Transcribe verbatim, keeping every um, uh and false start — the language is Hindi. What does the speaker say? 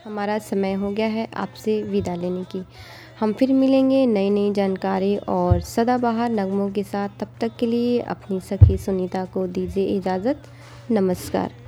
हमारा समय हो गया है आपसे विदा लेने की। हम फिर मिलेंगे नई नई जानकारी और सदाबहार नगमों के साथ। तब तक के लिए अपनी सखी सुनीता को दीजिए इजाज़त। नमस्कार।